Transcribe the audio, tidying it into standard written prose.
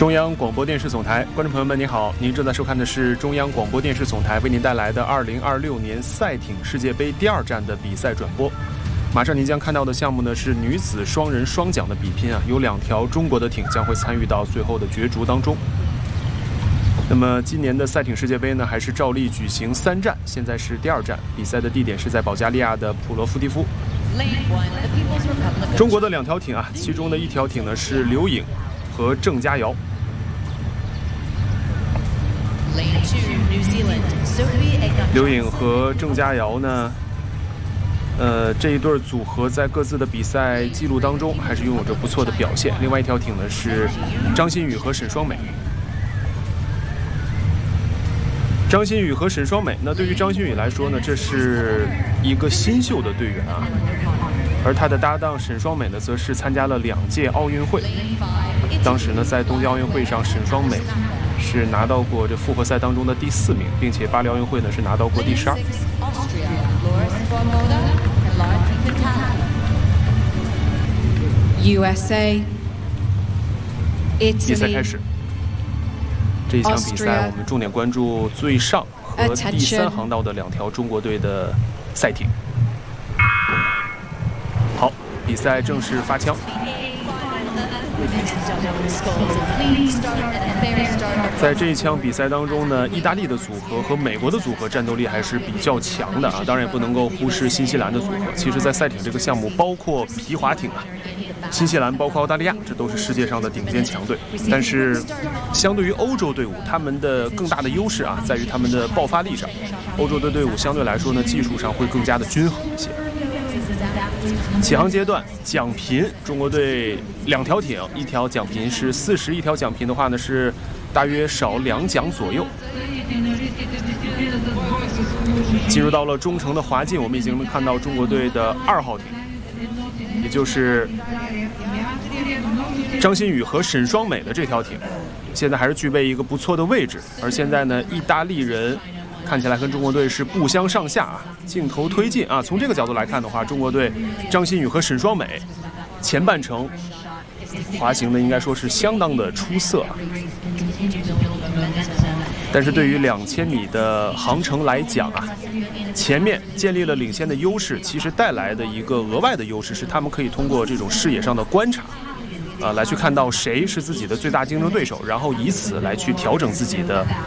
中央广播电视总台，观众朋友们，您好，您正在收看的是中央广播电视总台为您带来的2026年赛艇世界杯第2站的比赛转播。马上您将看到的项目呢是女子双人双桨的比拼啊，有2条中国的艇将会参与到最后的角逐当中。那么今年的赛艇世界杯呢，还是照例举行3站，现在是第2站，比赛的地点是在保加利亚的普罗夫蒂夫。中国的2条艇啊，其中的1条艇呢是刘颖和郑佳瑶。刘颖和郑佳瑶呢，这一对组合在各自的比赛记录当中还是拥有着不错的表现。另外1条艇呢是张馨予和沈双美。张馨予和沈双美，那对于张馨予来说呢，这是一个新秀的队员啊，而他的搭档沈双美呢，则是参加了2届奥运会。当时呢，在东京奥运会上，沈双美是拿到过这复活赛当中的第4名，并且巴黎奥运会呢是拿到过第12。 USA， 比赛开始。这一场比赛，我们重点关注最上和第3航道的2条中国队的赛艇。好，比赛正式发枪。在这一枪比赛当中呢，意大利的组合和美国的组合战斗力还是比较强的啊，当然也不能够忽视新西兰的组合。其实，在赛艇这个项目，包括皮划艇啊，新西兰包括澳大利亚，这都是世界上的顶尖强队。但是，相对于欧洲队伍，他们的更大的优势啊，在于他们的爆发力上。欧洲的队伍相对来说呢，技术上会更加的均衡一些。起航阶段，奖品，中国队2条艇，1条奖品是41条奖品的话呢，是大约少2桨左右。进入到了中程的滑进，我们已经能看到中国队的2号艇，也就是张馨予和沈双美的这条艇，现在还是具备一个不错的位置。而现在呢，意大利人看起来跟中国队是不相上下啊，镜头推进啊。从这个角度来看的话，中国队张馨予和沈双美前半程滑行的应该说是相当的出色啊。但是对于2000米的航程来讲啊，前面建立了领先的优势，其实带来的一个额外的优势是，他们可以通过这种视野上的观察，来去看到谁是自己的最大竞争对手，然后以此来去调整自己的